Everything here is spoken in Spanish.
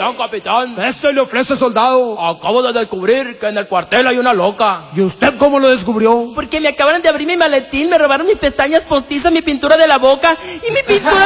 capitán. ¿Qué se le ofrece, soldado? Acabo de descubrir que en el cuartel hay una loca. ¿Y usted cómo lo descubrió? Porque me acabaron de abrir mi maletín, me robaron mis pestañas postizas, mi pintura de la boca y mi pintura